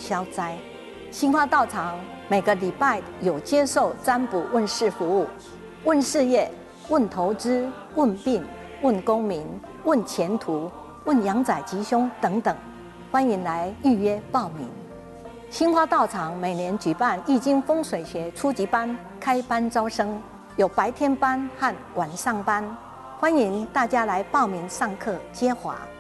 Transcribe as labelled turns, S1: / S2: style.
S1: 消灾。新花道场每个礼拜有接受占卜问事服务，问事业、问投资、问病、问功名、问前途、问阳仔吉凶等等，欢迎来预约报名。新花道场每年举办易经风水学初级班开班招生，有白天班和晚上班，欢迎大家来报名上课接华。